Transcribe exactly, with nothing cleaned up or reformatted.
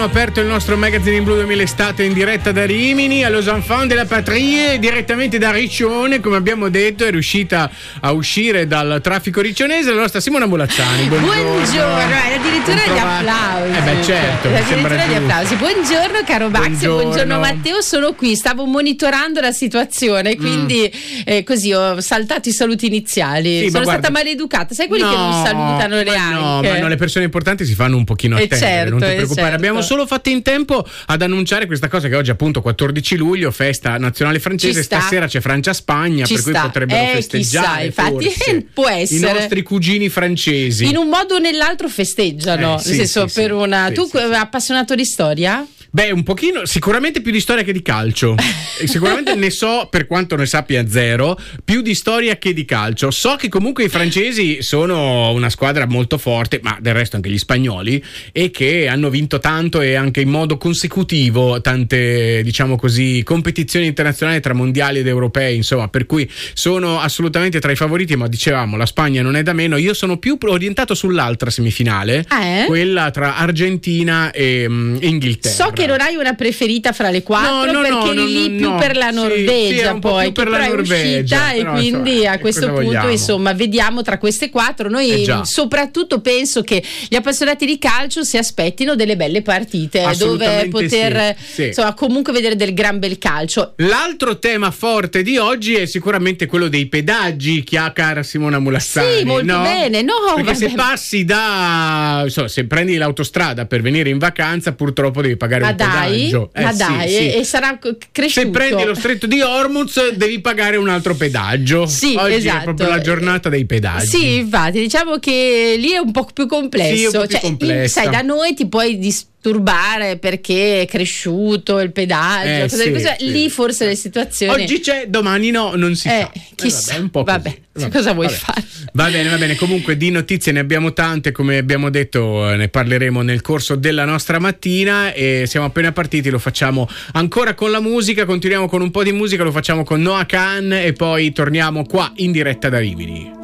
abbiamo aperto il nostro Magazine in Blu duemila estate in diretta da Rimini, allo Enfants de la Patrie, direttamente da Riccione. Come abbiamo detto, è riuscita a uscire dal traffico riccionese la nostra Simona Mulazzani. Buongiorno, buongiorno eh, addirittura gli applausi. Eh beh, certo, mi sembra addirittura gli applausi. Buongiorno caro Max, buongiorno. buongiorno Matteo, sono qui, stavo monitorando la situazione, quindi mm. eh, così ho saltato i saluti iniziali. Sì, sono stata maleducata, sai quelli no, che non salutano neanche. No, ma no, le persone importanti si fanno un pochino attendere, certo, non ti preoccupare. Certo. Abbiamo solo fatto in tempo ad annunciare questa cosa, che oggi appunto quattordici luglio, festa nazionale francese, stasera c'è Francia-Spagna, Ci per sta. cui potrebbero eh, festeggiare, chissà, infatti forse. Può essere. I nostri cugini francesi in un modo o nell'altro festeggiano, eh, sì, nel senso sì, per una sì, tu sì, sì. appassionato di storia? Beh, un pochino, sicuramente più di storia che di calcio. Sicuramente ne so, per quanto ne sappia zero, più di storia che di calcio. So che comunque i francesi sono una squadra molto forte, ma del resto anche gli spagnoli, e che hanno vinto tanto e anche in modo consecutivo tante, diciamo così, competizioni internazionali tra mondiali ed europei, insomma, per cui sono assolutamente tra i favoriti, ma dicevamo la Spagna non è da meno. Io sono più orientato sull'altra semifinale, eh? quella tra Argentina e um, Inghilterra. So che non hai una preferita fra le quattro, no, no, perché no, lì no, più no. per la Norvegia, sì, sì, poi più per che la però Norvegia, è uscita, però, e quindi insomma, a questo punto vogliamo? insomma vediamo tra queste quattro. Noi eh soprattutto penso che gli appassionati di calcio si aspettino delle belle partite dove poter sì, sì. insomma comunque vedere del gran bel calcio. L'altro tema forte di oggi è sicuramente quello dei pedaggi, che ha cara Simona Mulazzani. Sì, molto no? bene, no, perché vabbè. se passi da insomma, se prendi l'autostrada per venire in vacanza, purtroppo devi pagare ma un dai, pedaggio. Eh, ma sì, dai, sì. E, e sarà cresciuto. Se prendi lo stretto di Hormuz devi pagare un altro pedaggio. Sì, oggi esatto. è proprio la giornata dei pedaggi. Sì, infatti, diciamo che lì è un po' più complesso. Sì, un po' più cioè, complessa. Sai, da noi ti puoi disturbare perché è cresciuto il pedaggio, Eh, cose sì, così. sì. Lì forse le situazioni. Oggi c'è, domani no, non si eh, sa. Chissà, eh, vabbè, un po' vabbè, così. cosa vuoi vabbè. fare? Va bene, va bene. Comunque di notizie ne abbiamo tante, come abbiamo detto, ne parleremo nel corso della nostra mattina, e siamo appena partiti, lo facciamo ancora con la musica, continuiamo con un po' di musica, lo facciamo con Noah Khan e poi torniamo qua in diretta da Rimini.